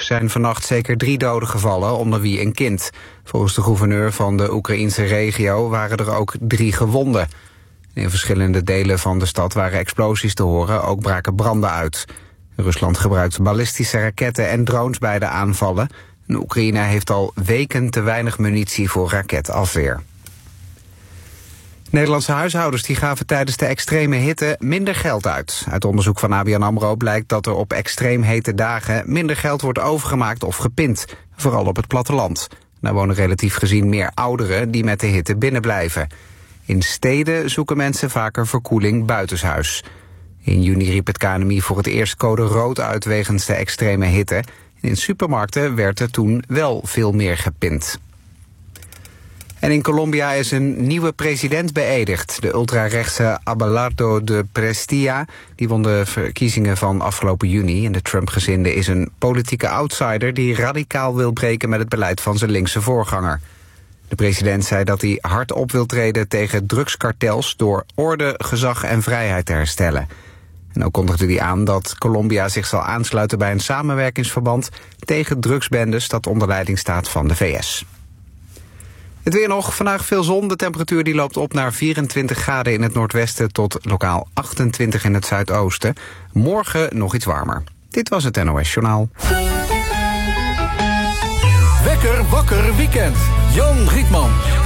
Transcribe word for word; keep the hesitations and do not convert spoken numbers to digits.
zijn vannacht zeker drie doden gevallen, onder wie een kind. Volgens de gouverneur van de Oekraïense regio waren er ook drie gewonden. In verschillende delen van de stad waren explosies te horen, ook braken branden uit. Rusland gebruikt ballistische raketten en drones bij de aanvallen. En Oekraïne heeft al weken te weinig munitie voor raketafweer. Nederlandse huishoudens die gaven tijdens de extreme hitte minder geld uit. Uit onderzoek van A B N AMRO blijkt dat er op extreem hete dagen minder geld wordt overgemaakt of gepind. Vooral op het platteland. Daar wonen relatief gezien meer ouderen die met de hitte binnenblijven. In steden zoeken mensen vaker verkoeling buitenshuis. In juni riep het K N M I voor het eerst code rood uit wegens de extreme hitte. In supermarkten werd er toen wel veel meer gepind. En in Colombia is een nieuwe president beëdigd. De ultrarechtse Abelardo de Prestilla die won de verkiezingen van afgelopen juni. En de Trump-gezinde is een politieke outsider die radicaal wil breken met het beleid van zijn linkse voorganger. De president zei dat hij hard op wil treden tegen drugskartels door orde, gezag en vrijheid te herstellen. En ook kondigde hij aan dat Colombia zich zal aansluiten bij een samenwerkingsverband tegen drugsbendes dat onder leiding staat van de V S. Het weer nog, vandaag veel zon. De temperatuur die loopt op naar vierentwintig graden in het noordwesten tot lokaal achtentwintig in het zuidoosten. Morgen nog iets warmer. Dit was het N O S Journaal. Wekker wakker weekend. Jan Rietman.